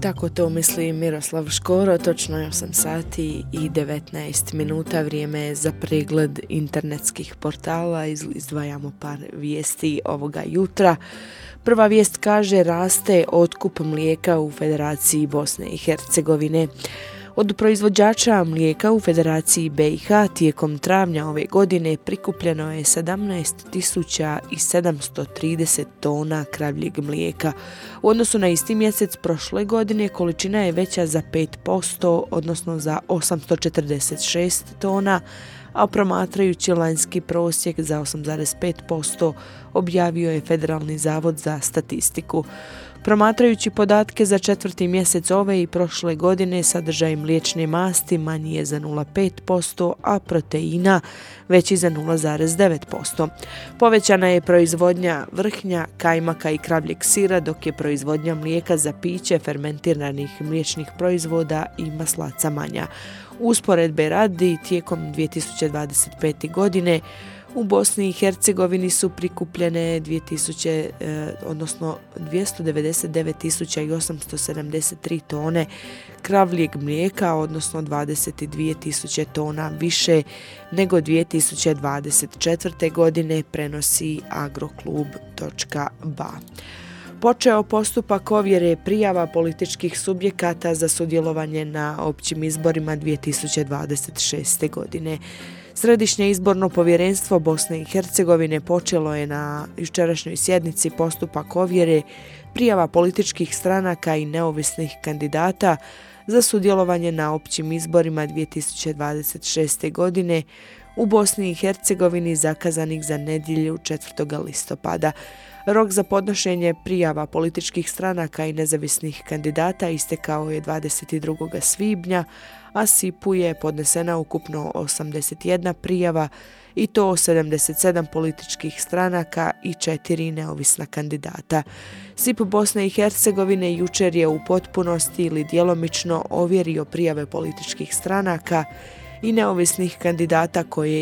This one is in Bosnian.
Tako to misli Miroslav Škoro, točno je 8 sati i 19 minuta, vrijeme je za pregled internetskih portala, izdvajamo par vijesti ovoga jutra. Prva vijest kaže raste otkup mlijeka u Federaciji Bosne i Hercegovine. Od proizvođača mlijeka u Federaciji BiH tijekom travnja ove godine prikupljeno je 17.730 tona kravljeg mlijeka. U odnosu na isti mjesec prošle godine količina je veća za 5%, odnosno za 846 tona, a promatrajući lanjski prosjek za 8,5% objavio je Federalni zavod za statistiku. Promatrajući podatke za četvrti mjesec ove i prošle godine, sadržaj mliječne masti manji je za 0,5%, a proteina veći za 0,9%. Povećana je proizvodnja vrhnja, kajmaka i kravljeg sira, dok je proizvodnja mlijeka za piće, fermentiranih mliječnih proizvoda i maslaca manja. Usporedbe radi, tijekom 2025. godine u Bosni i Hercegovini su prikupljene 299.873 tone kravljeg mlijeka, odnosno 22.000 tona više nego 2024. godine, prenosi agroklub.ba. Počeo postupak ovjere prijava političkih subjekata za sudjelovanje na općim izborima 2026. godine. Središnje izborno povjerenstvo Bosne i Hercegovine počelo je na jučerašnjoj sjednici postupak ovjere prijava političkih stranaka i neovisnih kandidata za sudjelovanje na općim izborima 2026. godine u Bosni i Hercegovini zakazanih za nedjelju 4. listopada. Rok za podnošenje prijava političkih stranaka i nezavisnih kandidata istekao je 22. svibnja, a SIP-u je podnesena ukupno 81 prijava i to 77 političkih stranaka i 4 neovisna kandidata. SIP Bosne i Hercegovine jučer je u potpunosti ili djelomično ovjerio prijave političkih stranaka i neovisnih kandidata koje